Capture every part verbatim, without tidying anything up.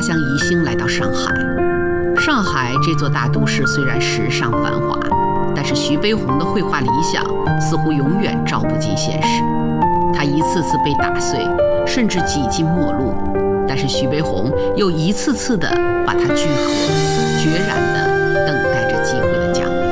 乡宜兴来到上海。上海这座大都市虽然时尚繁华，但是徐悲鸿的绘画理想似乎永远照不进现实。他一次次被打碎，甚至几近末路，但是徐悲鸿又一次次地把它聚合，决然地等待着机会的降临。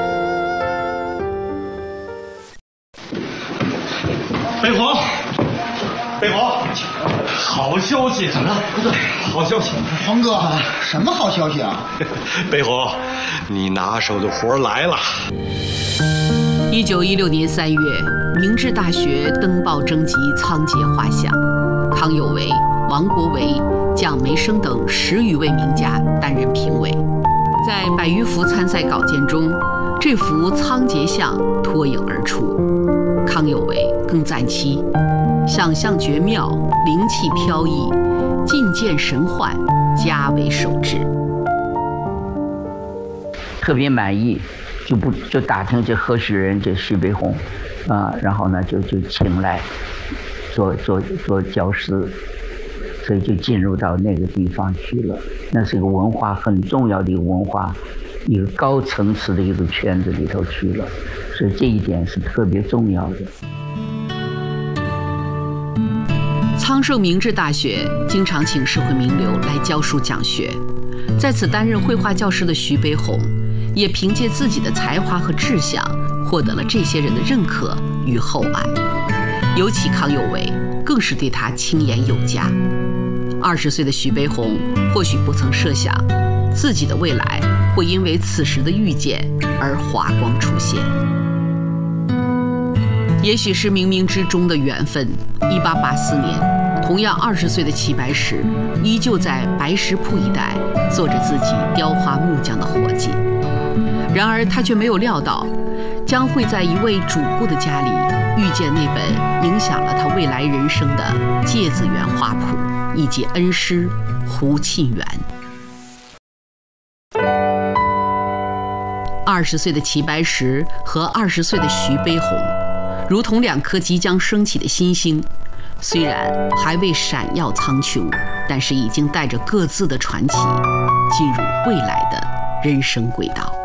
悲鸿，悲鸿，好消息啊！对，好消息。 黄哥，什么好消息啊？ 悲鸿，你拿手的活来了。 一九一六年三月，明治大学登报征集仓颉画像，康有为、王国维、蒋梅生等十余位名家担任评委。在百余幅参赛稿件中，这幅仓颉像脱颖而出。康有为更赞其想象绝妙，灵气飘逸，尽见神幻，佳为手制。 特别满意，就不就打听这合适人，这徐悲鸿，啊，然后呢就就请来做做做教师，所以就进入到那个地方去了。那是一个文化很重要的一个文化，一个高层次的一个圈子里头去了，所以这一点是特别重要的。 苍圣明治大学经常请社会名流来教书讲学，在此担任绘画教师的徐悲鸿，也凭借自己的才华和志向，获得了这些人的认可与厚爱。尤其康有为更是对他轻言有加。二十岁的徐悲鸿或许不曾设想，自己的未来会因为此时的遇见而华光出现。也许是冥冥之中的缘分。一八八四年，同样二十岁的齐白石依旧在白石铺一带做着自己雕花木匠的活计。然而他却没有料到，将会在一位主顾的家里遇见那本影响了他未来人生的《芥子园画谱》以及恩师胡沁园。二十岁的齐白石和二十岁的徐悲鸿，如同两颗即将升起的新星，虽然还未闪耀苍穹，但是已经带着各自的传奇，进入未来的人生轨道。